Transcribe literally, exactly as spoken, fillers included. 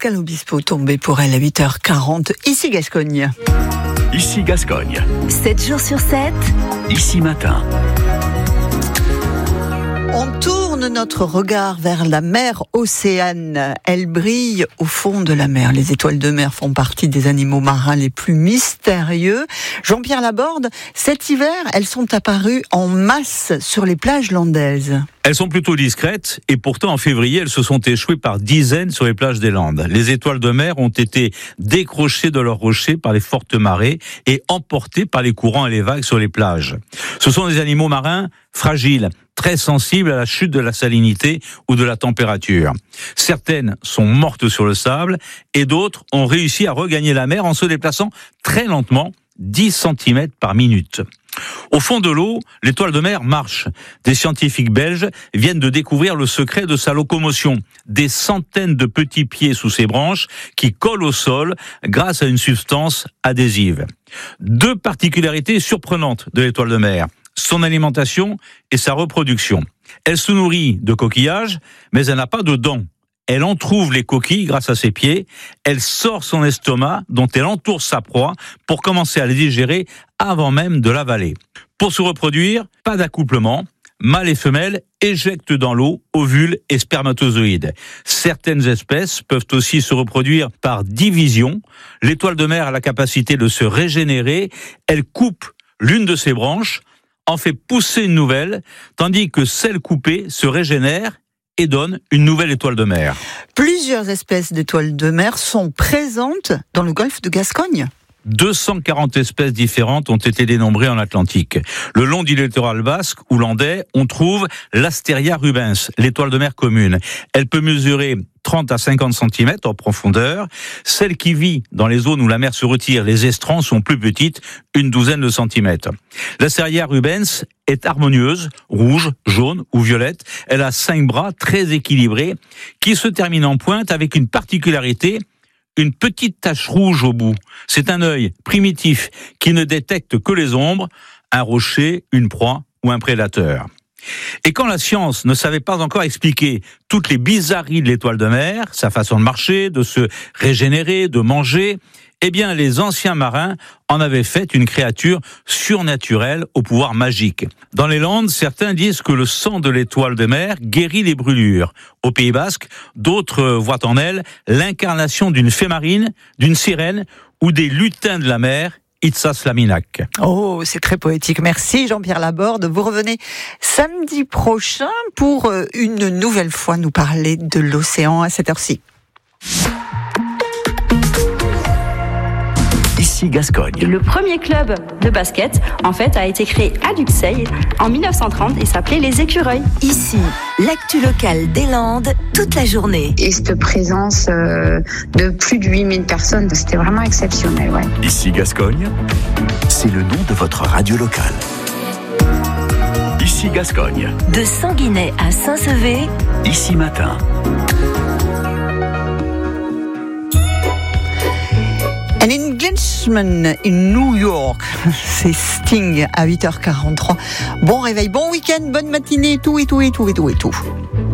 Pascal Obispo tombé pour elle à huit heures quarante, ici Gascogne. Ici Gascogne. sept jours sur sept. Ici Matin. On tourne notre regard vers la mer Océane. Elle brille au fond de la mer. Les étoiles de mer font partie des animaux marins les plus mystérieux. Jean-Pierre Laborde, cet hiver, elles sont apparues en masse sur les plages landaises. Elles sont plutôt discrètes et pourtant en février, elles se sont échouées par dizaines sur les plages des Landes. Les étoiles de mer ont été décrochées de leurs rochers par les fortes marées et emportées par les courants et les vagues sur les plages. Ce sont des animaux marins fragiles, très sensibles à la chute de la salinité ou de la température. Certaines sont mortes sur le sable et d'autres ont réussi à regagner la mer en se déplaçant très lentement, dix centimètres par minute. Au fond de l'eau, l'étoile de mer marche. Des scientifiques belges viennent de découvrir le secret de sa locomotion. Des centaines de petits pieds sous ses branches qui collent au sol grâce à une substance adhésive. Deux particularités surprenantes de l'étoile de mer: son alimentation et sa reproduction. Elle se nourrit de coquillages, mais elle n'a pas de dents. Elle entrouve les coquilles grâce à ses pieds. Elle sort son estomac, dont elle entoure sa proie, pour commencer à les digérer avant même de l'avaler. Pour se reproduire, pas d'accouplement. Mâles et femelles éjectent dans l'eau ovules et spermatozoïdes. Certaines espèces peuvent aussi se reproduire par division. L'étoile de mer a la capacité de se régénérer. Elle coupe l'une de ses branches, en fait pousser une nouvelle, tandis que celle coupée se régénère et donne une nouvelle étoile de mer. Plusieurs espèces d'étoiles de mer sont présentes dans le golfe de Gascogne. deux cent quarante espèces différentes ont été dénombrées en Atlantique. Le long du littoral basque ou landais, on trouve l'Asteria rubens, l'étoile de mer commune. Elle peut mesurer trente à cinquante centimètres en profondeur. Celle qui vit dans les zones où la mer se retire, les estrans, sont plus petites, une douzaine de centimètres. L'Asteria rubens est harmonieuse, rouge, jaune ou violette. Elle a cinq bras très équilibrés qui se terminent en pointe avec une particularité: une petite tache rouge au bout. C'est un œil primitif qui ne détecte que les ombres, un rocher, une proie ou un prédateur. Et quand la science ne savait pas encore expliquer toutes les bizarreries de l'étoile de mer, sa façon de marcher, de se régénérer, de manger, eh bien les anciens marins en avaient fait une créature surnaturelle au pouvoir magique. Dans les Landes, certains disent que le sang de l'étoile de mer guérit les brûlures. Au Pays Basque, d'autres voient en elle l'incarnation d'une fée marine, d'une sirène ou des lutins de la mer, Itsaslaminac. Oh, c'est très poétique. Merci Jean-Pierre Laborde. Vous revenez samedi prochain pour une nouvelle fois nous parler de l'océan à cette heure-ci. Ici Gascogne. Le premier club de basket, en fait, a été créé à Luxeuil en mille neuf cent trente et s'appelait les Écureuils. Ici, l'actu locale des Landes, toute la journée. Et cette présence euh, de plus de huit mille personnes, c'était vraiment exceptionnel. Ouais. Ici Gascogne, c'est le nom de votre radio locale. Ici Gascogne. De Sanguinet à Saint-Sevé. Ici Matin. An Englishman in New York, c'est Sting à huit heures quarante-trois. Bon réveil, bon week-end, bonne matinée, tout et tout et tout et tout et tout.